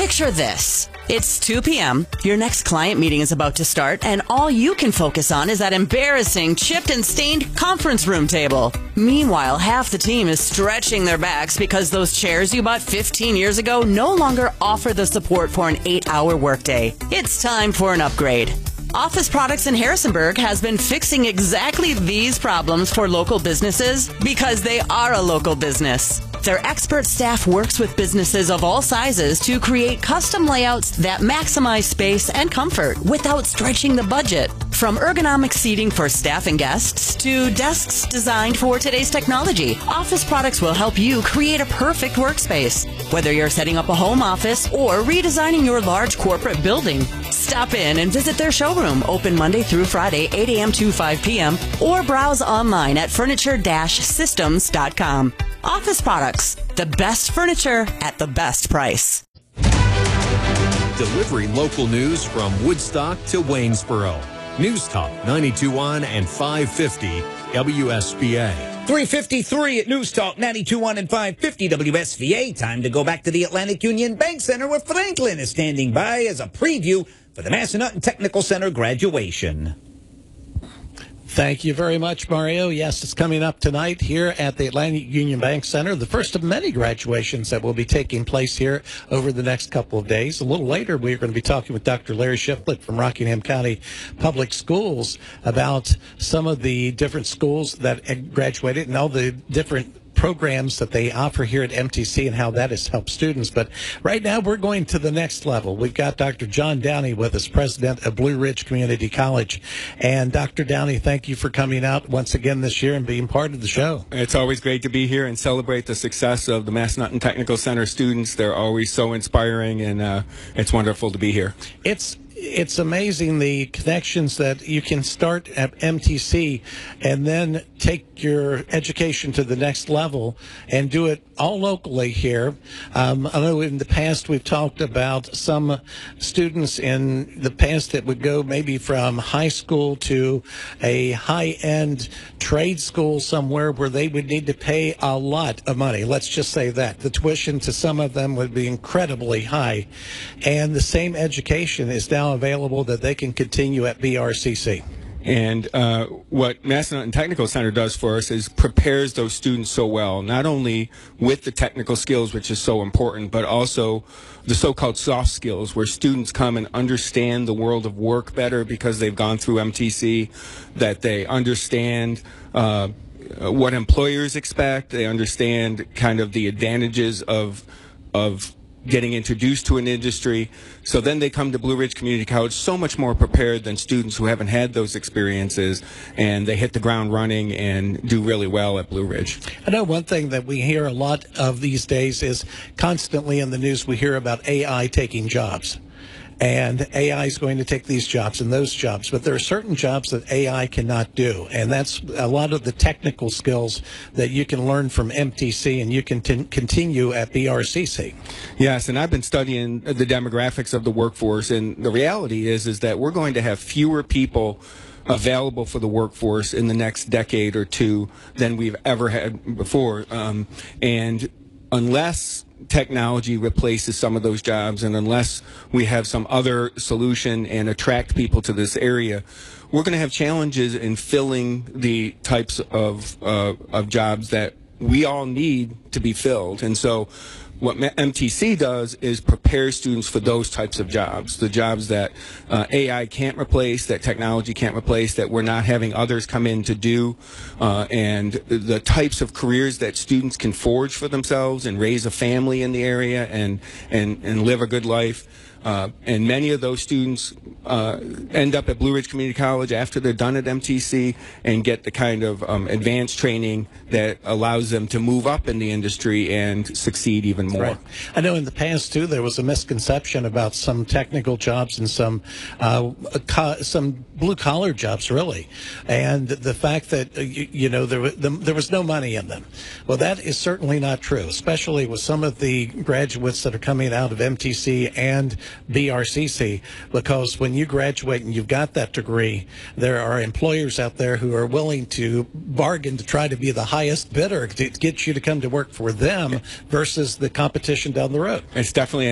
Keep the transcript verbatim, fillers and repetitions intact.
Picture this. It's two p.m., your next client meeting is about to start, and all you can focus on is that embarrassing, chipped and stained conference room table. Meanwhile, half the team is stretching their backs because those chairs you bought fifteen years ago no longer offer the support for an eight-hour workday. It's time for an upgrade. Office Products in Harrisonburg has been fixing exactly these problems for local businesses because they are a local business. Their expert staff works with businesses of all sizes to create custom layouts that maximize space and comfort without stretching the budget. From ergonomic seating for staff and guests to desks designed for today's technology, Office Products will help you create a perfect workspace. Whether you're setting up a home office or redesigning your large corporate building, stop in and visit their showroom, open Monday through Friday, eight a.m. to five p.m., or browse online at furniture dash systems dot com. Office Products, the best furniture at the best price. Delivering local news from Woodstock to Waynesboro. News Talk ninety-two point one and five fifty W S V A. three fifty-three at News Talk ninety-two point one and five fifty W S V A. Time to go back to the Atlantic Union Bank Center where Franklin is standing by as a preview for the Massanutten Technical Center graduation. Thank you very much, Mario. Yes, it's coming up tonight here at the Atlantic Union Bank Center, the first of many graduations that will be taking place here over the next couple of days. A little later, we're going to be talking with Doctor Larry Shiflett from Rockingham County Public Schools about some of the different schools that graduated and all the different programs that they offer here at M T C and how that has helped students. But right now we're going to the next level. We've got Doctor John Downey with us, president of Blue Ridge Community College. And Doctor Downey, thank you for coming out once again this year and being part of the show. It's always great to be here and celebrate the success of the Massanutten Technical Center students. They're always so inspiring, and uh, it's wonderful to be here. It's It's amazing the connections that you can start at M T C and then take your education to the next level and do it all locally here. Um, I know in the past we've talked about some students in the past that would go maybe from high school to a high-end trade school somewhere where they would need to pay a lot of money. Let's just say that. The tuition to some of them would be incredibly high. And the same education is now available that they can continue at B R C C. And uh, what Massanutten Technical Center does for us is prepares those students so well, not only with the technical skills, which is so important, but also the so-called soft skills, where students come and understand the world of work better because they've gone through M T C, that they understand uh, what employers expect, they understand kind of the advantages of of getting introduced to an industry. So then they come to Blue Ridge Community College so much more prepared than students who haven't had those experiences, and they hit the ground running and do really well at Blue Ridge. I know one thing that we hear a lot of these days is constantly in the news we hear about A I taking jobs. And A I is going to take these jobs and those jobs, but there are certain jobs that A I cannot do, and that's a lot of the technical skills that you can learn from M T C and you can t- continue at B R C C. Yes, and I've been studying the demographics of the workforce, and the reality is is that we're going to have fewer people available for the workforce in the next decade or two than we've ever had before, um, and unless technology replaces some of those jobs, and unless we have some other solution and attract people to this area, we're going to have challenges in filling the types of uh, of jobs that we all need to be filled. And so what M T C does is prepare students for those types of jobs, the jobs that uh, A I can't replace, that technology can't replace, that we're not having others come in to do, uh, and the types of careers that students can forge for themselves and raise a family in the area and, and, and live a good life. Uh, and many of those students uh, end up at Blue Ridge Community College after they're done at M T C and get the kind of um, advanced training that allows them to move up in the industry and succeed even more. Right. I know in the past, too, there was a misconception about some technical jobs and some uh, co- some blue-collar jobs, really, and the fact that, uh, you, you know, there, the, there was no money in them. Well, that is certainly not true, especially with some of the graduates that are coming out of M T C and B R C C, because when you graduate and you've got that degree, there are employers out there who are willing to bargain to try to be the highest bidder to get you to come to work for them versus the competition down the road. It's definitely